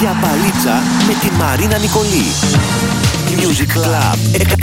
Για μπαλίτσα με τη Μαρίνα Νικολή. Music Club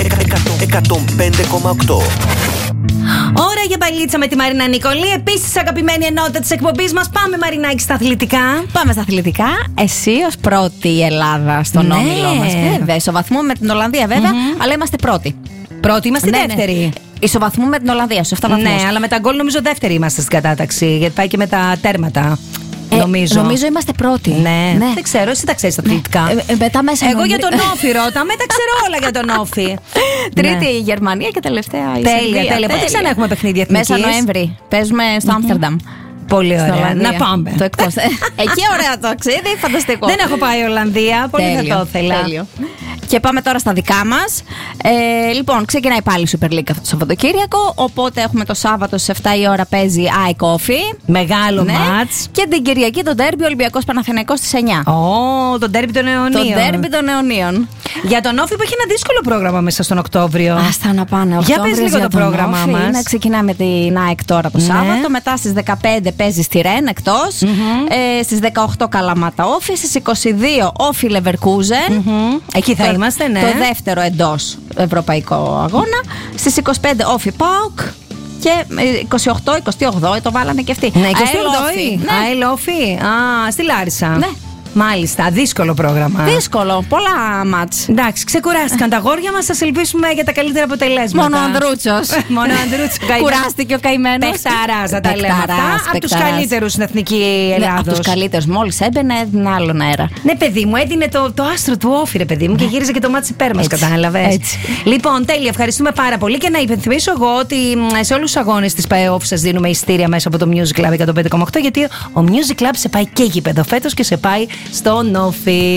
105,8. Ώρα για μπαλίτσα με τη Μαρίνα Νικολή. Επίσης, αγαπημένη ενότητα της εκπομπής μας. Πάμε, Μαρινάκη, στα αθλητικά. Πάμε στα αθλητικά. Εσύ ως πρώτη η Ελλάδα στον όμιλό μας. Βέβαια, ισοβαθμούμε με την Ολλανδία, βέβαια, αλλά είμαστε πρώτοι. Πρώτοι είμαστε, δεύτεροι. Ναι. Ισοβαθμούμε με την Ολλανδία στους 7 βαθμούς. Ναι, αλλά με τα γκολ νομίζω δεύτεροι είμαστε στην κατάταξη. Γιατί πάει και με τα τέρματα. Νομίζω είμαστε πρώτοι. Ναι. Δεν ξέρω, εσύ τα ξέρεις τα αθλητικά. Εγώ για τον Όφη ρώτα, τα ξέρω όλα για τον Όφη. Τρίτη η Γερμανία και τελευταία η Σερβία. Τέλεια. Πότε ξανά έχουμε παιχνίδια εθνικής? Μέσα Νοέμβρη. Παίζουμε στο Άμστερνταμ. Πολύ ωραία. Να πάμε. Το εκτός. Εκεί ωραία το ταξίδι, φανταστικό. Δεν έχω πάει Ολλανδία, πολύ θα το ήθελα. Και πάμε τώρα στα δικά μας. Λοιπόν, ξεκινάει πάλι η Super League αυτό το Σαββατοκύριακο. Οπότε έχουμε το Σάββατο στις 7 η ώρα παίζει ΑΕΚ Όφη. Μεγάλο μάτς. Και την Κυριακή το ντέρμπι Ολυμπιακός Παναθηναϊκός στις 9. Το ντέρμπι των αιωνίων. Για τον Όφη που έχει ένα δύσκολο πρόγραμμα μέσα στον Οκτώβριο. Άστα να πάνε. Για πες λίγο το πρόγραμμά μας. Ξεκινάει με την ΑΕΚ τώρα το Σάββατο. Μετά στις 15 παίζει στη Ρεν εκτός. Στις 18 Καλαμάτα Όφη. Στις 22 Όφη Λεβερκούζεν. Εκεί θα είμαστε, ναι. Το δεύτερο εντός ευρωπαϊκό αγώνα. Στις 25 Όφη ΠΑΟΚ. Και 28-28 το βάλανε και αυτοί. Ναι, 28 ΑΕΛ Όφη. Στη Λάρισα. Ναι. Μάλιστα, δύσκολο πρόγραμμα. Δύσκολο, πολλά μάτς. Εντάξει, ξεκουράστηκαν τα αγόρια μας. Ας ελπίσουμε για τα καλύτερα αποτελέσματα. Μόνο ο Ανδρούτσος. Κουράστηκε ο καημένος. Παιχταράς, να τα λέμε αυτά. Από τους καλύτερους στην εθνική Ελλάδος. Από τους καλύτερους. Μόλις έμπαινε, έδινε άλλον αέρα. Ναι, παιδί μου, έδινε το άστρο του Όφη, ρε παιδί μου, και γύριζε και το μάτι υπέρ μας, κατάλαβες. Λοιπόν, τέλεια, ευχαριστούμε πάρα πολύ. Και να υπενθυμίσω εγώ ότι σε όλους τους αγώνες της ΠΑΕΟΦ σας δίνουμε ειστήρια μέσα από το Music Club 105,8, γιατί ο Music Club σε πάει και γήπεδο φέτος και σε πάει στον Όφη.